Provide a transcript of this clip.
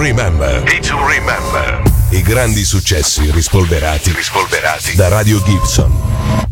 remember. I grandi successi rispolverati da Radio Gibson.